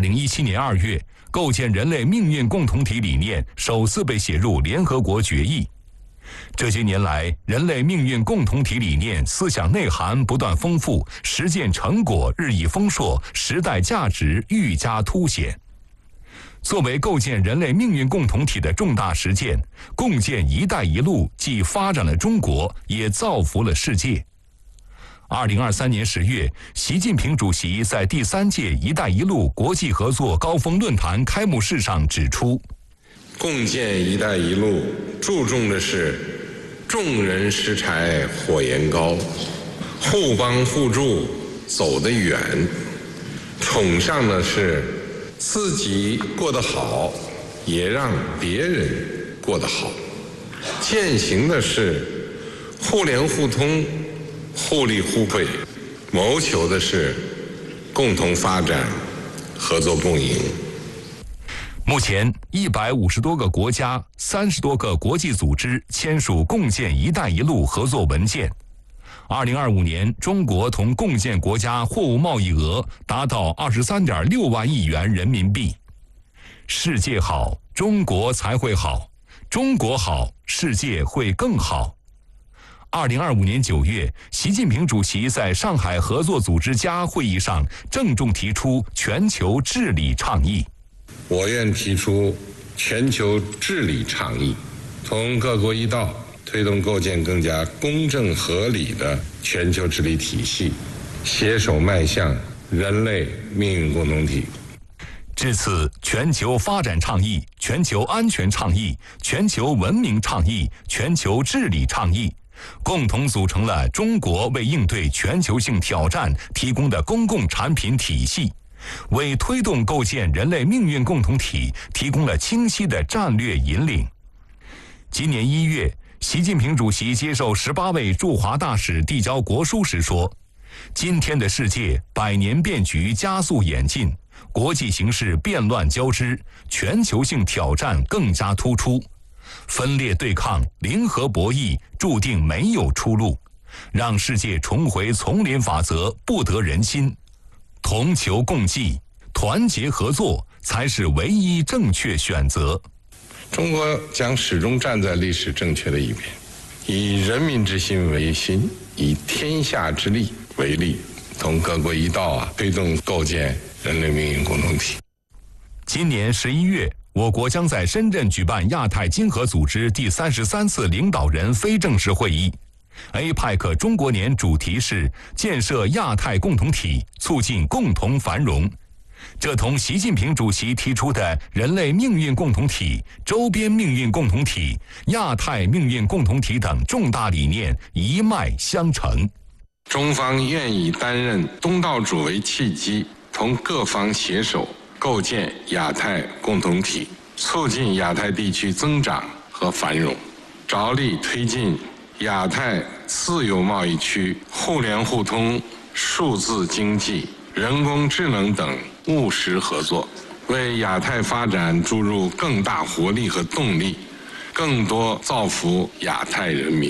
2017年2月，构建人类命运共同体理念首次被写入联合国决议。这些年来，人类命运共同体理念思想内涵不断丰富，实践成果日益丰硕，时代价值愈加凸显。作为构建人类命运共同体的重大实践，共建“一带一路”既发展了中国，也造福了世界。2023年10月，习近平主席在第3届“一带一路”国际合作高峰论坛开幕式上指出， 共建“一带一路”注重的是众人拾柴火焰高，互帮互助走得远，崇尚的是自己过得好，也让别人过得好，践行的是互联互通，互利互惠，谋求的是共同发展，合作共赢。 目前，150多个国家、30多个国际组织签署共建“一带一路”合作文件。2025年，中国同共建国家货物贸易额达到23.6万亿元人民币。世界好，中国才会好；中国好，世界会更好。2025年9月，习近平主席在上海合作组织家会议上郑重提出全球治理倡议。 我愿提出全球治理倡议，同各国一道，推动构建更加公正合理的全球治理体系，携手迈向人类命运共同体。 至此，全球发展倡议、全球安全倡议、全球文明倡议、全球治理倡议，共同组成了中国为应对全球性挑战提供的公共产品体系，为推动构建人类命运共同体提供了清晰的战略引领。今年1月，习近平主席接受18位驻华大使递交国书时说，今天的世界百年变局加速演进，国际形势变乱交织，全球性挑战更加突出，分裂对抗、零和博弈注定没有出路，让世界重回丛林法则不得人心，同求共济、团结合作才是唯一正确选择。 中国将始终站在历史正确的一边，以人民之心为心，以天下之利为利，同各国一道推动构建人类命运共同体。 今年11月，我国将在深圳举办亚太经合组织第33次领导人非正式会议。APEC 中国年主题是建设亚太共同体，促进共同繁荣。这同习近平主席提出的人类命运共同体、周边命运共同体、亚太命运共同体等重大理念一脉相承。 中方愿以担任东道主为契机，同各方携手构建亚太共同体，促进亚太地区增长和繁荣，着力推进亚太自由贸易区互联互通、数字经济、人工智能等务实合作，为亚太发展注入更大活力和动力，更多造福亚太人民。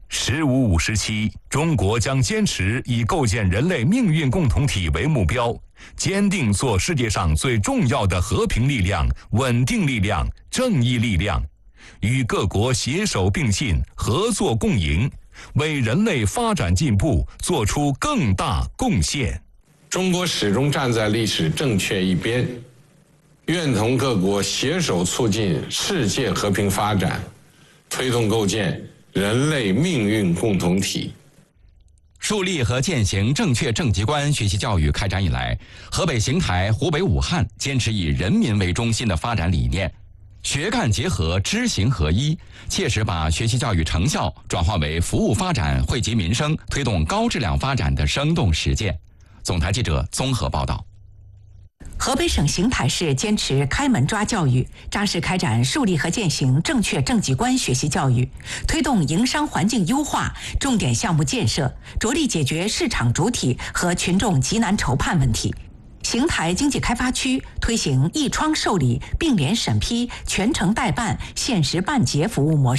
15/57，中国将坚持以构建人类命运共同体为目标，坚定做世界上最重要的和平力量、稳定力量、正义力量，与各国携手并进、合作共赢，为人类发展进步做出更大贡献。 中国始终站在历史正确一边，愿同各国携手促进世界和平发展，推动构建人类命运共同体。 树立和践行正确正极观学习教育开展以来，河北邢台、湖北武汉坚持以人民为中心的发展理念，学干结合、知行合一，切实把学习教育成效转化为服务发展、惠及民生、推动高质量发展的生动实践。总台记者综合报道。 河北省邢台市坚持开门抓教育，扎实开展树立和践行正确正极观学习教育，推动营商环境优化重点项目建设，着力解决市场主体和群众急难愁盼问题。邢台经济开发区推行一窗受理、并联审批、全程代办、限时办结服务模式，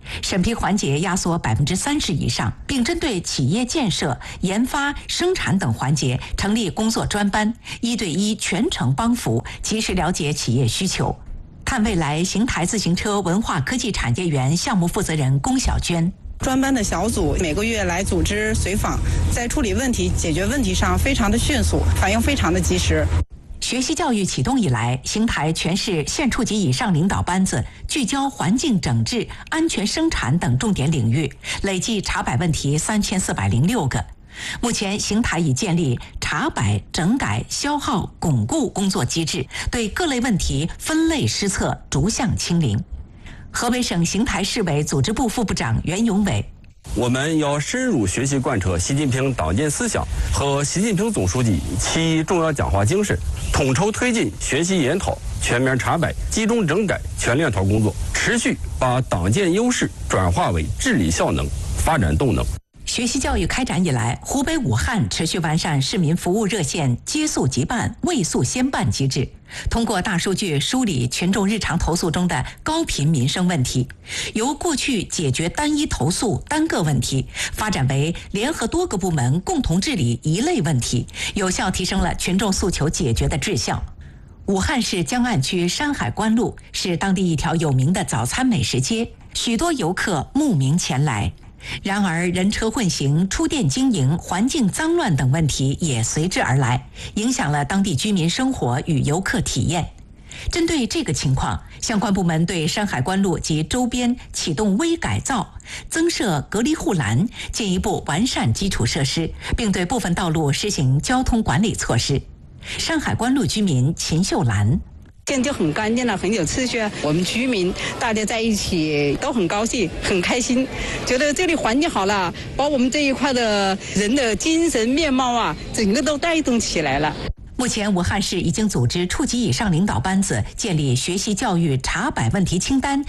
审批环节压缩30%以上，并针对企业建设、研发、生产等环节成立工作专班，1对1全程帮扶，及时了解企业需求。探未来邢台自行车文化科技产业园项目负责人龚小娟。 专班的小组每个月来组织随访，在处理问题、解决问题上非常的迅速，反应非常的及时。 学习教育启动以来，邢台全市县处级以上领导班子聚焦环境整治、安全生产等重点领域，累计查摆问题3406个。目前，邢台已建立查摆、整改、消耗、巩固工作机制，对各类问题分类施策，逐项清零。河北省邢台市委组织部副部长袁永伟。 我们要深入学习贯彻习近平党建思想和习近平总书记其重要讲话精神，统筹推进学习研讨、全面查摆、集中整改、全链条工作，持续把党建优势转化为治理效能、发展动能。 学习教育开展以来，湖北武汉持续完善市民服务热线接诉即办、未诉先办机制，通过大数据梳理群众日常投诉中的高频民生问题，由过去解决单一投诉、单个问题，发展为联合多个部门共同治理一类问题，有效提升了群众诉求解决的质效。武汉市江岸区山海关路是当地一条有名的早餐美食街，许多游客慕名前来。然而，人车混行、出店经营、环境脏乱等问题也随之而来，影响了当地居民生活与游客体验。针对这个情况，相关部门对山海关路及周边启动微改造，增设隔离护栏，进一步完善基础设施，并对部分道路实行交通管理措施。山海关路居民秦秀兰。 现在就很干净了，很有秩序。我们居民大家在一起都很高兴、很开心，觉得这里环境好了，把我们这一块的人的精神面貌啊，整个都带动起来了。 目前，武汉市已经组织处级以上领导班子建立学习教育查摆问题清单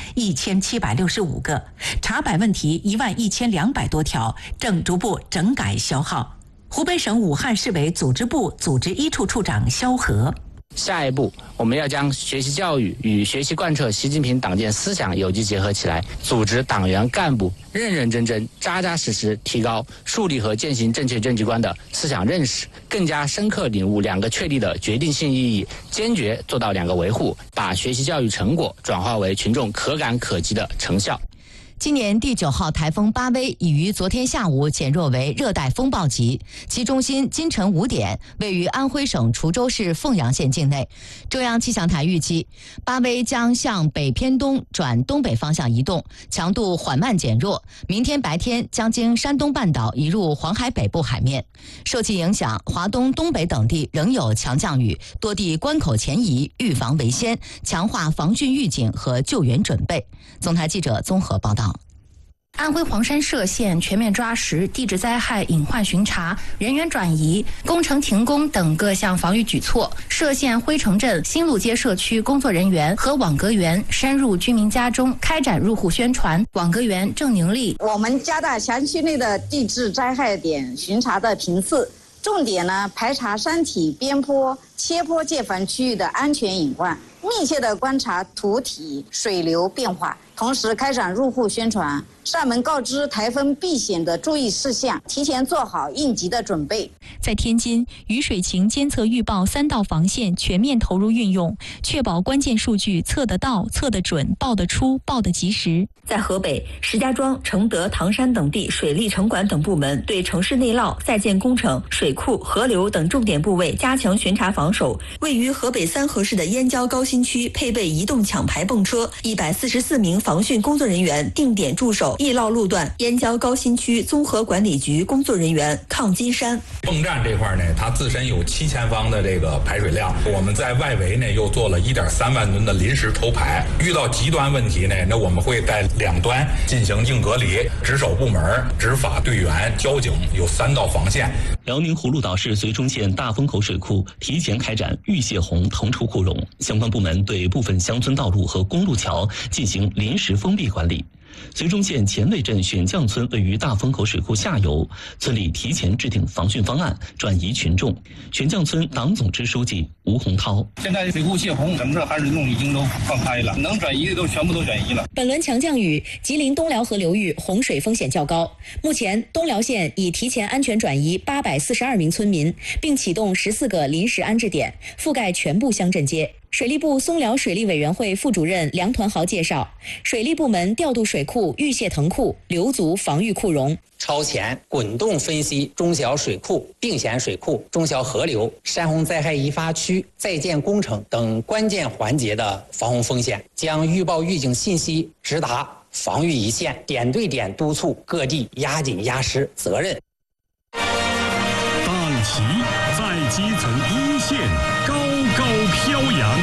1765个，查摆问题11200多条，正逐步整改消耗。湖北省武汉市委组织部组织一处处长肖和。 下一步，我们要将学习教育与学习贯彻习近平党建思想有机结合起来，组织党员干部认认真真、扎扎实实提高树立和践行正确政绩观的思想认识，更加深刻领悟2个确立的决定性意义，坚决做到2个维护，把学习教育成果转化为群众可感可及的成效。 今年第9号台风巴威已于昨天下午减弱为热带风暴级，其中心今晨5点位于安徽省滁州市凤阳县境内。中央气象台预计，巴威将向北偏东转东北方向移动，强度缓慢减弱，明天白天将经山东半岛移入黄海北部海面。受其影响，华东、东北等地仍有强降雨，多地关口前移，预防为先，强化防汛预警和救援准备。总台记者综合报道。 安徽黄山歙县全面抓实地质灾害隐患巡查、人员转移、工程停工等各项防御举措。歙县辉城镇新路街社区工作人员和网格员深入居民家中开展入户宣传。网格员郑宁丽： 我们加大辖区内的地质灾害点巡查的频次，重点呢排查山体、边坡、切坡界烦区域的安全隐患，密切的观察土体、水流变化，同时开展入户宣传，上门告知台风避险的注意事项，提前做好应急的准备。 在天津，雨水情监测预报3道防线全面投入运用，确保关键数据测得到、测得准、报得出、报得及时。 在河北，石家庄、承德、唐山等地水利城管等部门对城市内涝、在建工程、水库、河流等重点部位加强巡查防守。位于河北三河市的燕郊高新区配备移动抢排泵车，144名防汛工作人员定点驻守易涝路段。燕郊高新区综合管理局工作人员抗金山： 泵站这块呢，它自身有7000方的这个排水量，我们在外围呢又做了1.3万吨的临时抽排。遇到极端问题呢，那我们会在2端进行硬隔离，值守部门、执法队员、交警有3道防线。 辽宁葫芦岛市绥中县大风口水库提前开展玉泄洪腾出库容，相关部门对部分乡村道路和公路桥进行临时封闭管理。 绥中县前卫镇选将村位于大风口水库下游，村里提前制定防汛方案，转移群众。选将村党总支书记吴洪涛： 现在水库泄洪，整个涵水洞已经都放开了，能转移的都全部都转移了。 本轮强降雨，吉林东辽河流域洪水风险较高。目前，东辽县已提前安全转移842名村民，并启动14个临时安置点，覆盖全部乡镇街。水利部松辽水利委员会副主任梁团豪介绍，水利部门调度水库预泄腾库，留足防御库容。 超前滚动分析中小水库、并险水库、中小河流、山洪灾害易发区在建工程等关键环节的防洪风险，将预报预警信息直达防御一线，点对点督促各地压紧压实责任。 党旗在基层一线高高飘扬。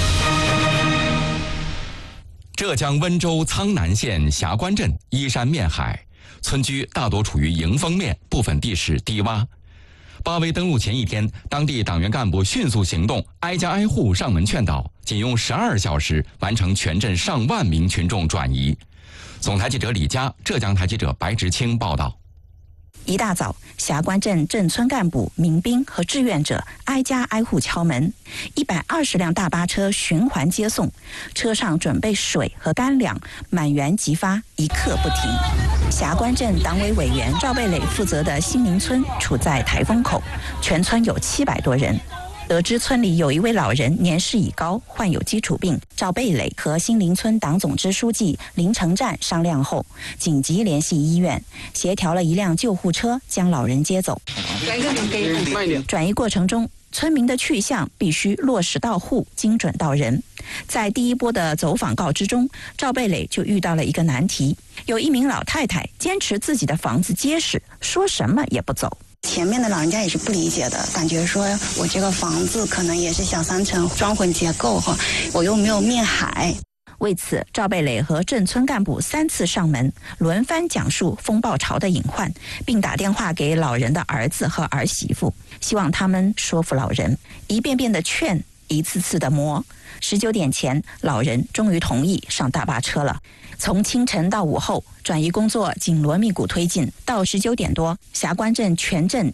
浙江温州苍南县霞关镇依山面海，村居大多处于迎风面，部分地势低洼。巴威登陆前一天，当地党员干部迅速行动，挨家挨户上门劝导，仅用12小时完成全镇上万名群众转移。总台记者李佳，浙江台记者白直清报道。 一大早，霞关镇镇村干部、民兵和志愿者挨家挨户敲门，120辆大巴车循环接送，车上准备水和干粮，满员即发，一刻不停。霞关镇党委委员赵贝磊负责的新林村处在台风口，全村有700多人。得知村里有一位老人年事已高，患有基础病，赵贝磊和新林村党总支书记林成战商量后，紧急联系医院，协调了一辆救护车将老人接走。转移过程中，村民的去向必须落实到户，精准到人。在第一波的走访告知中，赵贝磊就遇到了一个难题，有一名老太太坚持自己的房子结实，说什么也不走。 前面的老人家也是不理解的，感觉说我这个房子可能也是小3层双混结构哈，我又没有面海。 为此，赵贝磊和镇村干部3次上门，轮番讲述风暴潮的隐患，并打电话给老人的儿子和儿媳妇，希望他们说服老人，一遍遍的劝，一次次的磨。19点前，老人终于同意上大巴车了。从清晨到午后，转移工作紧锣密鼓推进。到19点多，霞关镇全镇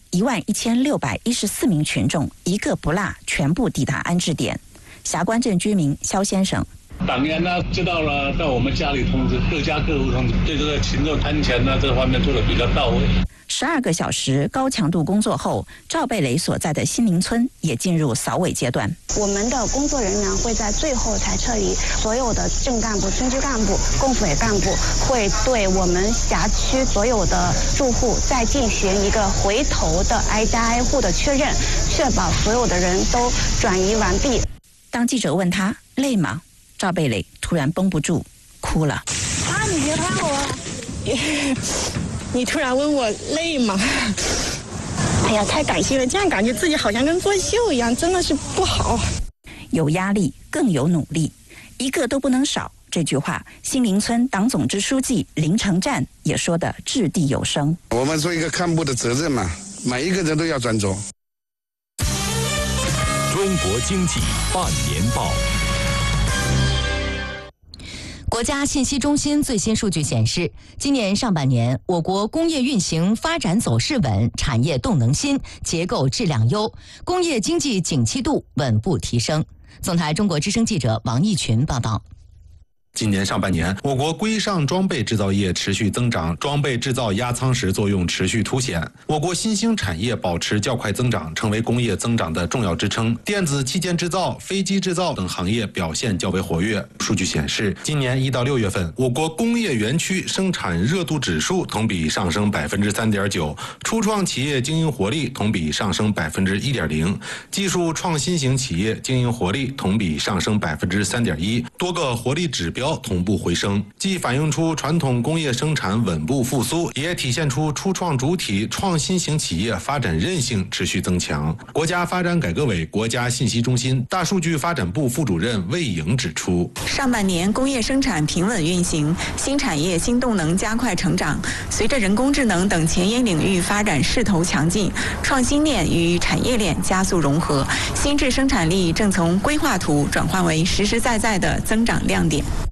11614名群众一个不落全部抵达安置点。霞关镇居民肖先生： 党员呢知道了，到我们家里通知，各家各户通知，对这个群众摊钱呢这方面做得比较到位。 12个小时高强度工作后，赵贝磊所在的新林村也进入扫尾阶段。 我们的工作人员会在最后才撤离，所有的镇干部、村居干部、共辅委干部会对我们辖区所有的住户再进行一个回头的挨家挨户的确认，确保所有的人都转移完毕。 当记者问他累吗，赵贝磊突然绷不住哭了。 你别看我。你突然问我累吗？哎呀，太感谢了，这样感觉自己好像跟作秀一样，真的是不好。 有压力更有努力，一个都不能少。这句话，新林村党总支书记林成战也说得掷地有声。 我们做一个干部的责任嘛，每一个人都要专注。 中国经济半年报。 国家信息中心最新数据显示，今年上半年，我国工业运行发展走势稳，产业动能新，结构质量优，工业经济景气度稳步提升。总台中国之声记者王义群报道。 今年上半年，我国规上装备制造业持续增长，装备制造压舱石作用持续凸显。我国新兴产业保持较快增长，成为工业增长的重要支撑。电子器件制造、飞机制造等行业表现较为活跃。数据显示，今年1到6月份，我国工业园区生产热度指数同比上升3.9%，初创企业经营活力同比上升1.0%，技术创新型企业经营活力同比上升3.1%，多个活力指标同步回升，既反映出传统工业生产稳步复苏，也体现出初创主体创新型企业发展韧性持续增强。国家发展改革委国家信息中心大数据发展部副主任魏颖指出， 上半年工业生产平稳运行，新产业新动能加快成长。随着人工智能等前沿领域发展势头强劲，创新链与产业链加速融合，新质生产力正从规划图转换为实实在在的增长亮点。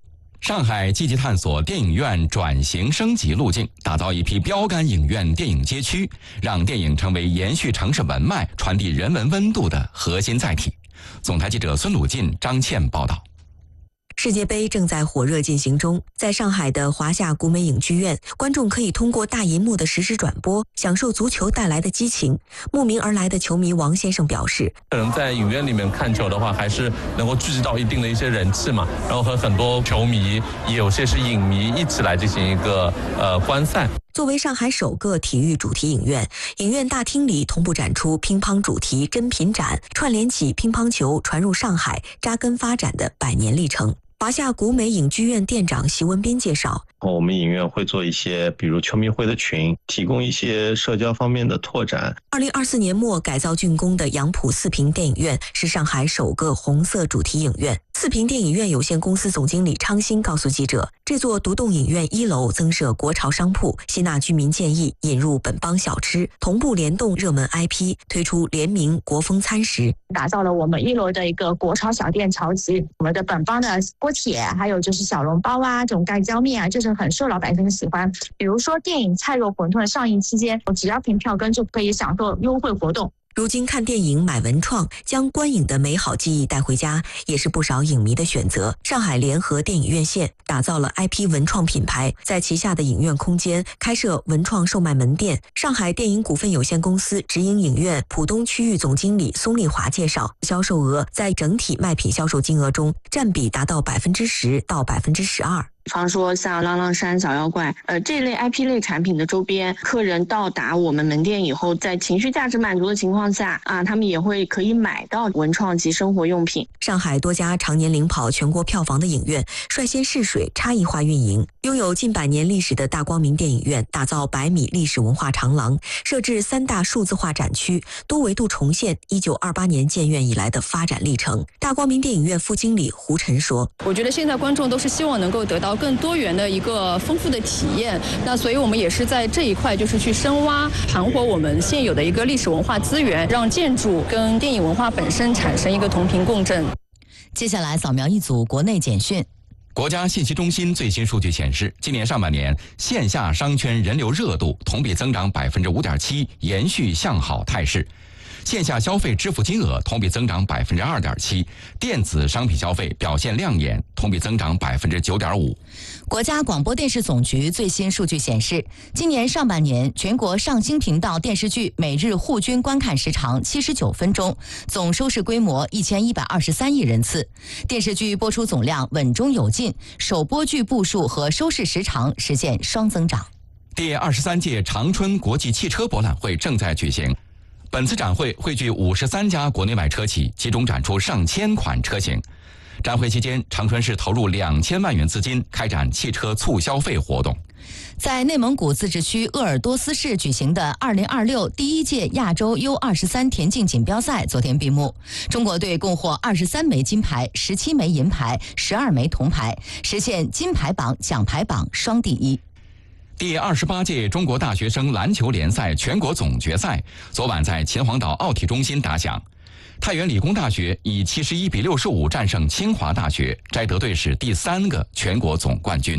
上海积极探索电影院转型升级路径，打造一批标杆影院电影街区，让电影成为延续城市文脉、传递人文温度的核心载体。总台记者孙鲁进、张倩报道。 世界杯正在火热进行中，在上海的华夏古美影剧院，观众可以通过大银幕的实时转播，享受足球带来的激情。慕名而来的球迷王先生表示， 可能在影院里面看球的话，还是能够聚集到一定的一些人气嘛，然后和很多球迷，也有些是影迷一起来进行一个观赛。 作为上海首个体育主题影院，影院大厅里同步展出乒乓主题珍品展，串联起乒乓球传入上海、扎根发展的100年历程。华夏古美影剧院店长席文斌介绍， 我们影院会做一些比如球迷会的群，提供一些社交方面的拓展。 2024年末改造竣工的杨浦四平电影院是上海首个红色主题影院。四平电影院有限公司总经理昌兴告诉记者，这座独栋影院1楼增设国潮商铺，吸纳居民建议引入本帮小吃，同步联动热门 IP， 推出联名国风餐食， 打造了我们1楼的一个国潮小店潮集，我们的本帮的锅贴，还有就是小笼包啊，这种盖浇面啊，这是很受老百姓喜欢。比如说电影《菜肉馄饨》上映期间，只要凭票根就可以享受优惠活动。 如今看电影买文创，将观影的美好记忆带回家，也是不少影迷的选择。上海联合电影院线打造了 IP 文创品牌，在旗下的影院空间开设文创售卖门店。上海电影股份有限公司直营影院浦东区域总经理宋丽华介绍，销售额在整体卖品销售金额中占比达到10%到12%。 比方说像浪浪山小妖怪，这类 IP 类产品的周边，客人到达我们门店以后，在情绪价值满足的情况下他们也会可以买到文创及生活用品。 上海多家常年领跑全国票房的影院率先试水差异化运营，拥有近100年历史的大光明电影院打造100米历史文化长廊，设置3大数字化展区，多维度重现1928年建院以来的发展历程。大光明电影院副经理胡晨说， 我觉得现在观众都是希望能够得到更多元的一个丰富的体验，那所以我们也是在这一块就是去深挖盘活我们现有的一个历史文化资源，让建筑跟电影文化本身产生一个同频共振。 接下来扫描一组国内简讯。 国家信息中心最新数据显示，今年上半年线下商圈人流热度同比增长5.7%，延续向好态势。线下消费支付金额同比增长2.7%，电子商品消费表现亮眼，同比增长9.5%。 国家广播电视总局最新数据显示，今年上半年全国上星频道电视剧每日户均观看时长79分钟，总收视规模1123亿人次，电视剧播出总量稳中有进，首播剧部数和收视时长实现双增长。 第23届长春国际汽车博览会正在举行。本次展会汇聚53家国内外车企，集中展出上千款车型。展会期间，长春市投入2000万元资金开展汽车促消费活动。 在内蒙古自治区鄂尔多斯市举行的2026第1届亚洲 U23田径锦标赛昨天闭幕，中国队共获23枚金牌、17枚银牌、12枚铜牌，实现金牌榜、奖牌榜双第一。 第28届中国大学生篮球联赛全国总决赛昨晚在秦皇岛奥体中心打响，太原理工大学以71比65战胜清华大学，摘得队史第3个全国总冠军。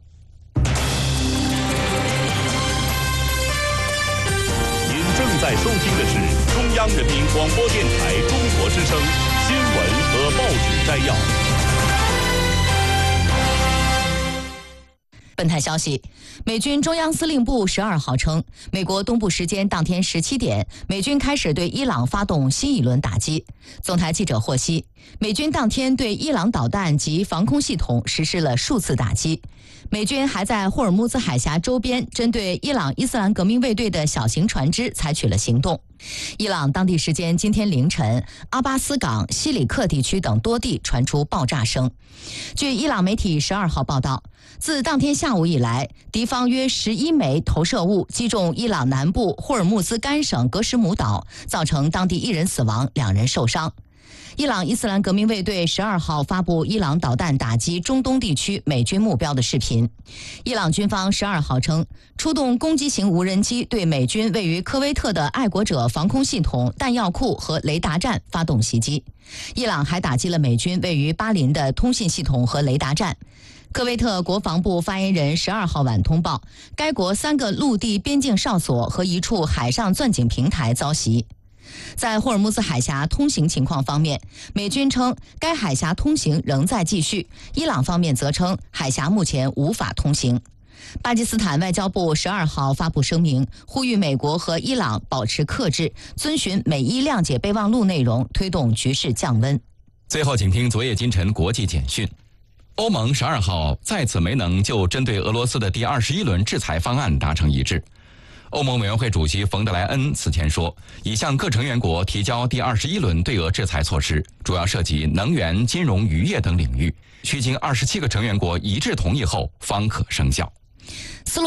您正在收听的是中央人民广播电台中国之声新闻和报纸摘要。 本台消息，美军中央司令部12号称，美国东部时间当天17点，美军开始对伊朗发动新一轮打击。总台记者获悉，美军当天对伊朗导弹及防空系统实施了数次打击。美军还在霍尔木兹海峡周边针对伊朗伊斯兰革命卫队的小型船只采取了行动。伊朗当地时间今天凌晨，阿巴斯港、西里克地区等多地传出爆炸声。据伊朗媒体12号报道，自当天下午以来，敌方约11枚投射物击中伊朗南部霍尔木兹干省格什姆岛，造成当地1人死亡，2人受伤。伊朗伊斯兰革命卫队12号发布伊朗导弹打击中东地区美军目标的视频。伊朗军方12号称，出动攻击型无人机对美军位于科威特的爱国者防空系统、弹药库和雷达站发动袭击。伊朗还打击了美军位于巴林的通信系统和雷达站。 科威特国防部发言人12号晚通报，该国3个陆地边境哨所和一处海上钻井平台遭袭。在霍尔木兹海峡通行情况方面，美军称该海峡通行仍在继续，伊朗方面则称海峡目前无法通行。巴基斯坦外交部12号发布声明，呼吁美国和伊朗保持克制，遵循美伊谅解备忘录内容，推动局势降温。 最后，请听昨夜今晨国际简讯。欧盟12号再次没能就针对俄罗斯的第21轮制裁方案达成一致。欧盟委员会主席冯德莱恩此前说，已向各成员国提交第21轮对俄制裁措施，主要涉及能源、金融、渔业等领域，需经27个成员国一致同意后方可生效。